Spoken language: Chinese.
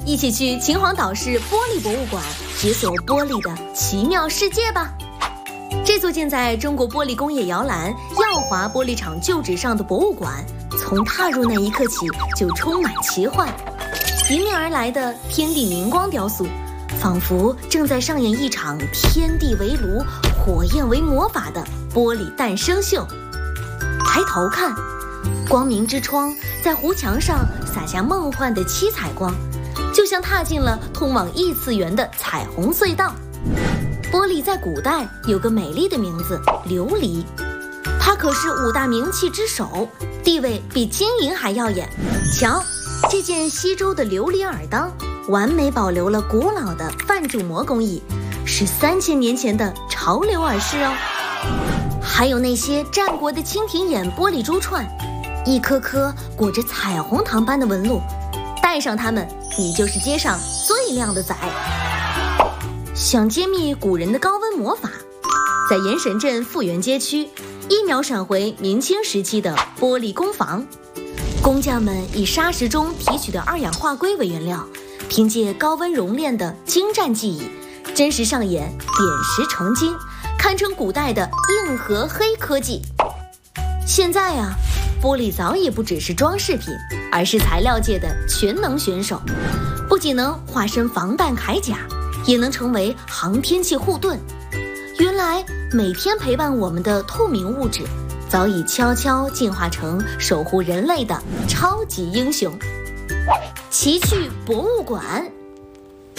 一起去秦皇岛市玻璃博物馆解锁玻璃的奇妙世界吧！这座建在中国玻璃工业摇篮耀华玻璃厂旧址上的博物馆，从踏入那一刻起就充满奇幻。迎面而来的天地明光雕塑，仿佛正在上演一场天地为炉、火焰为魔法的玻璃诞生秀。抬头看，光明之窗在湖墙上洒下梦幻的七彩光，就像踏进了通往异次元的彩虹隧道。玻璃在古代有个美丽的名字琉璃，它可是五大名器之首，地位比金银还耀眼。瞧，这件西周的琉璃耳当，完美保留了古老的泛铸模工艺，是3000年前的潮流耳饰哦。还有那些战国的蜻蜓眼玻璃珠串，一颗颗裹着彩虹糖般的纹路，戴上它们，你就是街上最靓的仔。想揭秘古人的高温魔法，在盐神镇富源街区一秒闪回明清时期的玻璃工坊，工匠们以砂石中提取的2氧化硅为原料，凭借高温熔炼的精湛技艺，真实上演点石成金，堪称古代的硬核黑科技。现在啊，玻璃早已不只是装饰品，而是材料界的全能选手，不仅能化身防弹铠甲，也能成为航天器护盾。原来每天陪伴我们的透明物质，早已悄悄进化成守护人类的超级英雄。奇趣博物馆。